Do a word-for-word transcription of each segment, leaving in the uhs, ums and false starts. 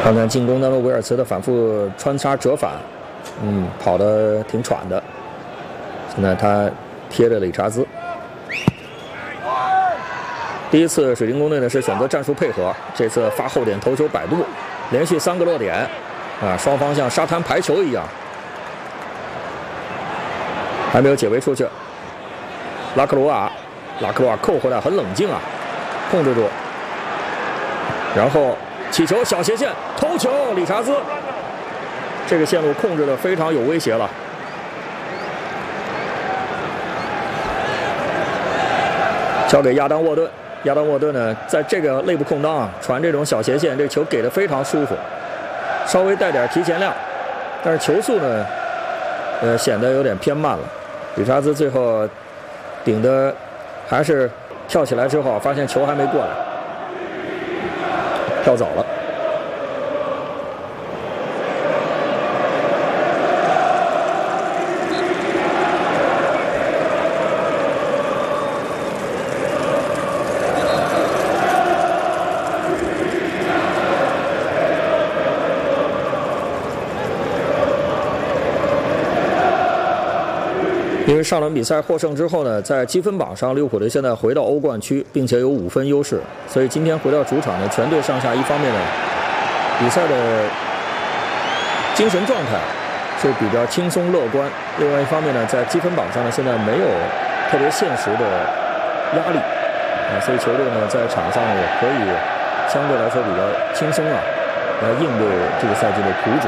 看看进攻当中维尔茨的反复穿插折返，嗯，跑得挺喘的。现在他贴着理查兹。第一次水晶宫队呢是选择战术配合，这次发后点头球摆渡，连续三个落点，啊，双方像沙滩排球一样，还没有解围出去。拉克鲁瓦，拉克鲁瓦扣回来很冷静啊，控制住，然后。 起球小斜线头球，理查兹，这个线路控制的非常有威胁了。交给亚当沃顿，亚当沃顿呢，在这个内部空当啊，传这种小斜线，这球给的非常舒服，稍微带点提前量，但是球速呢，呃，显得有点偏慢了。理查兹最后顶的还是跳起来之后，发现球还没过来。 跳走了。因为上轮比赛获胜之后呢，在积分榜上，利物浦队现在回到欧冠区，并且有五分优势。所以今天回到主场呢，全队上下一方面呢，比赛的精神状态是比较轻松乐观；另外一方面呢，在积分榜上呢，现在没有特别现实的压力啊，所以球队呢在场上也可以相对来说比较轻松啊，来应对这个赛季的苦主。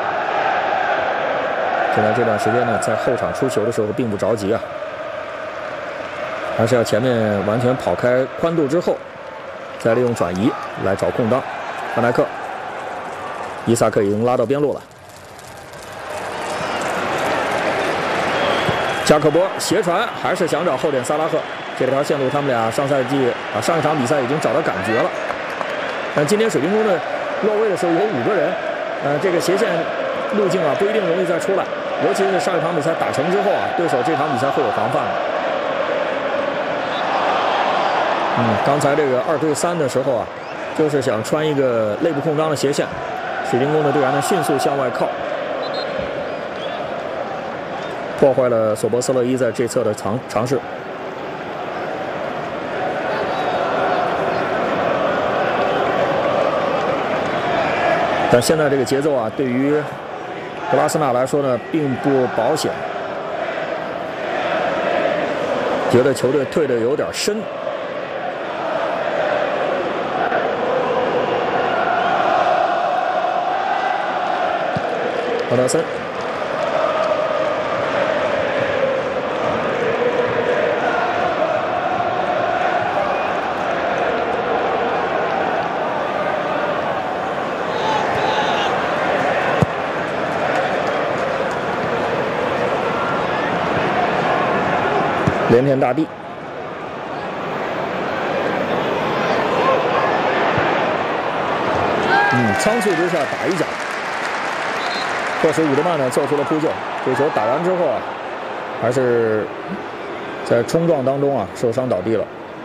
现在这段时间呢，在后场出球的时候并不着急啊，还是要前面完全跑开宽度之后，再利用转移来找空当。范戴克、伊萨克已经拉到边路了，加克波斜传还是想找后点萨拉赫，这条线路他们俩上赛季啊上一场比赛已经找到感觉了，但今天水晶宫的落位的时候有五个人，呃，这个斜线路径啊不一定容易再出来。 尤其是上一场比赛打成之后啊，对手这场比赛会有防范的。嗯，刚才这个二对三的时候啊，就是想穿一个内部空当的斜线，水晶宫的队员呢迅速向外靠，破坏了索博斯勒伊在这侧的尝尝试。但现在这个节奏啊，对于 格拉斯纳来说呢，并不保险，觉得球队退得有点深。奥德森，连天大地，嗯，仓促之下打一脚，迫使伍德曼呢做出了扑救。这球打完之后啊，还是在冲撞当中啊受伤倒地了。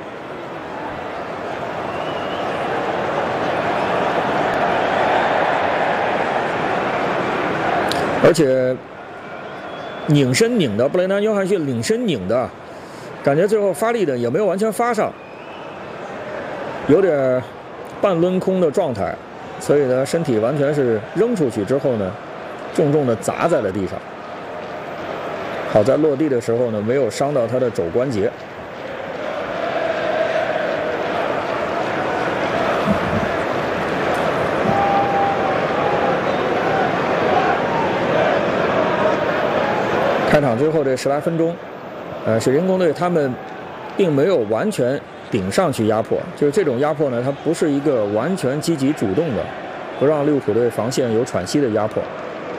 而且拧身拧的布雷南·约翰逊拧身拧的。 感觉最后发力的也没有完全发上，有点半抡空的状态，所以呢，身体完全是扔出去之后呢，重重的砸在了地上。好在落地的时候呢，没有伤到他的肘关节。开场之后这十来分钟。 呃，水晶宫队他们并没有完全顶上去压迫，就是这种压迫呢，它不是一个完全积极主动的，不让利物浦队防线有喘息的压迫，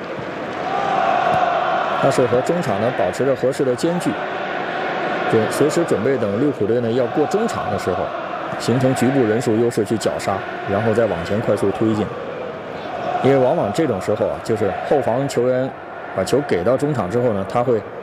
它是和中场呢保持着合适的间距，就随时准备等利物浦队呢要过中场的时候，形成局部人数优势去绞杀，然后再往前快速推进。因为往往这种时候啊，就是后防球员把球给到中场之后呢，他会